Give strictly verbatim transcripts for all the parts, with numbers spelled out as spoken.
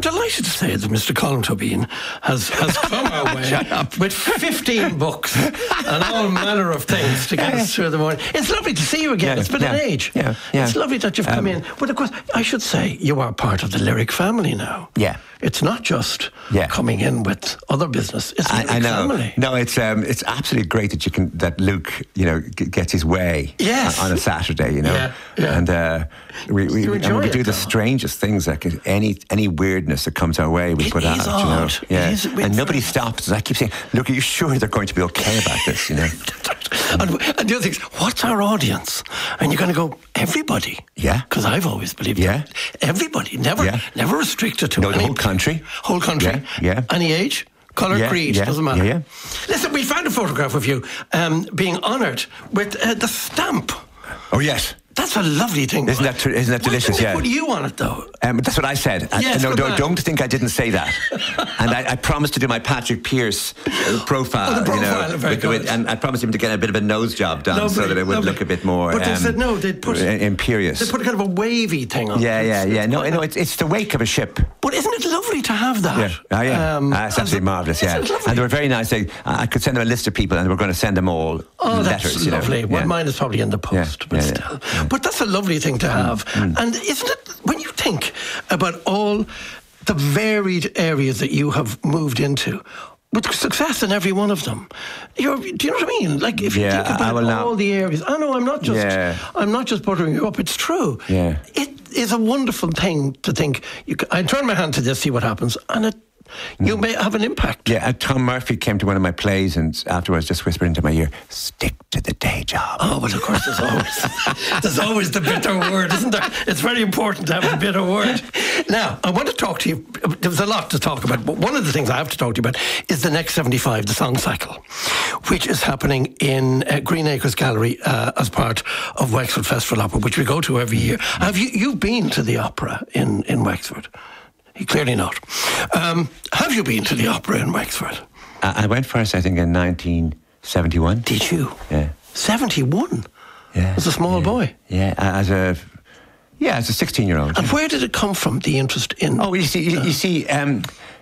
delighted to say that Mister Colin Tobin has, has come our way with fifteen books and all manner of things to get us through the morning. It's lovely to see you again. Yeah, it's been yeah, an age. Yeah, yeah. It's lovely that you've come um, in. But of course, I should say, you are part of the Lyric family now. Yeah. It's not just yeah. coming in with other business. It's the Lyric I, I know. family. No, it's um, it's absolutely great that you can that Luke, you know, g- gets his way yes. on a Saturday, you know, yeah, yeah. and uh, we we, you and we it, do though. the strangest things, like any any weirdness that comes our way, we it put out, odd. you know, yeah, it is and nobody stops. I keep saying, look, are you sure they're going to be okay about this, you know? and, and the other thing is, what's our audience? And you're going to go, everybody. Yeah. Because I've always believed yeah. that. Everybody. Never yeah. never restricted to no, any... the whole country. Whole country. Yeah. yeah. Any age, colour, yeah, creed, yeah, doesn't matter. Yeah, yeah. Listen, we found a photograph of you um, being honoured with uh, the stamp. Oh, yes. That's a lovely thing. Isn't that, isn't that delicious? Why didn't they yeah. put you on it, though? Um, that's what I said. Yes, I, no, don't, don't think I didn't say that. And I, I promised to do my Patrick Pearse uh, profile. Oh, the profile, you know, very with, good. with, and I promised him to get a bit of a nose job done Lovely, so that it would lovely. look a bit more. But they um, said no. They'd put imperious. They put a kind of a wavy thing on. Yeah, it. yeah, It's, yeah. it's No, no, it's it's the wake of a ship. But isn't it lovely to have that? Yeah, oh, yeah. Um, ah, it's absolutely marvellous. Yeah, and they were very nice. They, I could send them a list of people, and they were going to send them all oh, letters. that's you know? lovely. Well, yeah. mine is probably in the post, yeah, but yeah, still. Yeah, yeah. But that's a lovely thing to have. Mm. And isn't it, when you think about all the varied areas that you have moved into, with success in every one of them, you're, do you know what I mean? Like if yeah, you think about all not, the areas, I know I'm not just, yeah. I'm not just buttering you up. It's true. Yeah. It is a wonderful thing to think. You can, I turn my hand to this, see what happens, and it. You may have an impact. Yeah, uh, Tom Murphy came to one of my plays and afterwards just whispered into my ear, stick to the day job. Oh, well, of course, there's always, there's always the bitter word, isn't there? It's very important to have the bitter word. Now, I want to talk to you. There's a lot to talk about, but one of the things I have to talk to you about is the Next seventy-five, the song cycle, which is happening in uh, Green Acres Gallery uh, as part of Wexford Festival Opera, which we go to every year. Have you you've been to the opera in, in Wexford? Clearly not. Um, have you been to the opera in Wexford? I, I went first, I think, in nineteen seventy-one. Did you? Yeah. seventy-one? Yeah. As a small yeah. boy? Yeah, as a... Yeah, as a sixteen-year-old. And yeah. where did it come from, the interest in... Oh, you see, you, you see... Um,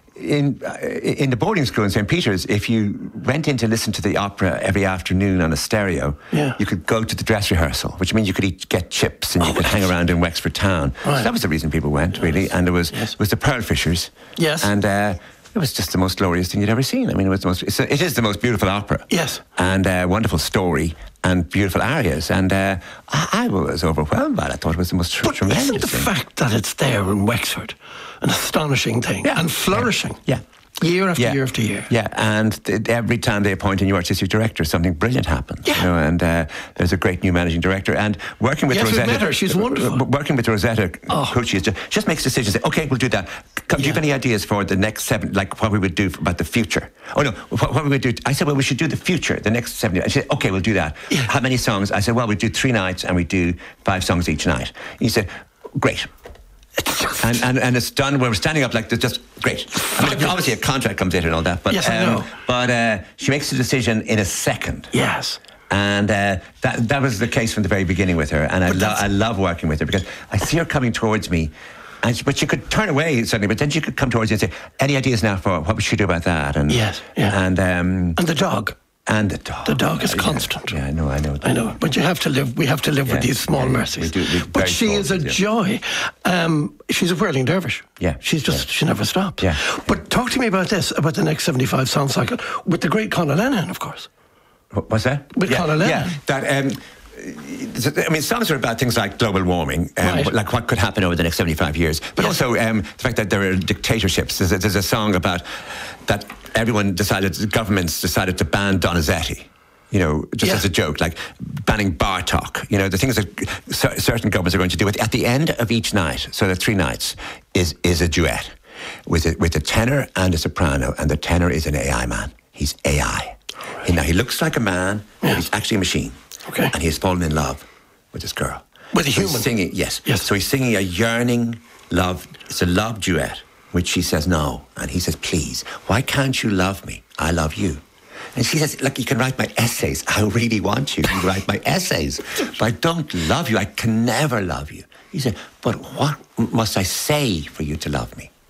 In uh, in the boarding school in Saint Peter's, if you went in to listen to the opera every afternoon on a stereo, yeah. you could go to the dress rehearsal, which means you could eat, get chips and you oh, could hang around in Wexford town. Right. So that was the reason people went, yes. really. And there was yes. was the Pearl Fishers. Yes. And uh, it was just the most glorious thing you'd ever seen. I mean, it was the most. It's a, it is the most beautiful opera. Yes. And uh, wonderful story and beautiful arias. And uh, I, I was overwhelmed by it. I thought it was the most tr- but tremendous isn't the thing. fact that it's there in Wexford an astonishing thing yeah. and flourishing? Yeah. yeah. Year after yeah. year after year. Yeah, and th- every time they appoint a new artistic director, something brilliant happens. Yeah. You know, and uh, there's a great new managing director. And working with yes, Rosetta... Yes, we met her. She's wonderful. Uh, working with Rosetta oh. Pucci, just, just makes decisions. Say, OK, we'll do that. Do you yeah. have any ideas for the next seven, like what we would do about the future? Oh, no, what, what we would do... I said, well, we should do the future, the next seven... I said, OK, we'll do that. Yeah. How many songs? I said, well, we do three nights and we do five songs each night. And he said, great. And, and and it's done. We're standing up like this, just great. I mean, obviously a contract comes in and all that, but yes, I know. Um, but uh, she makes a decision in a second. Yes. And uh, that that was the case from the very beginning with her, and I, lo- I love working with her because I see her coming towards me, and she, but she could turn away suddenly, but then she could come towards you and say, "Any ideas now for what we should do about that?" And yes, yeah. and um, and the dog. And the dog. The dog is yeah, constant. Yeah, I know, I know. I know, but you have to live. We have to live yeah, with these small yeah, mercies. We do, we but she is a yeah. joy. Um, she's a whirling dervish. Yeah, she's just yeah. she never stops. Yeah. But talk to me about this, about the Next seventy-five song cycle with the great Conor Lennon, of course. What's that? With yeah, Conor Lennon. Yeah, that. Um, I mean, songs are about things like global warming, um, right. like what could happen over the next seventy-five years, but yes. also um, the fact that there are dictatorships. There's a, there's a song about that everyone decided, governments decided to ban Donizetti. You know, just yeah. as a joke, like banning Bartok. You know, the things that c- certain governments are going to do. At the end of each night, so the three nights, is is a duet with a, with a tenor and a soprano, and the tenor is an A I man. He's A I. Right. Now, he looks like a man, yeah. but he's actually a machine. Okay. And he has fallen in love with this girl. With a so human? He's singing, yes. Yes. So he's singing a yearning love. It's a love duet, which she says no. And he says, please, why can't you love me? I love you. And she says, look, you can write my essays. I really want you to write my essays. But I don't love you. I can never love you. He said, but what must I say for you to love me?